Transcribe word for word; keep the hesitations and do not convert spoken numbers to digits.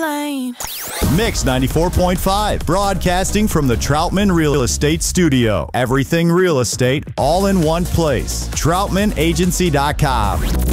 blame. Mix ninety-four point five, broadcasting from the Troutman Real Estate Studio. Everything real estate, all in one place. Troutman Agency dot com.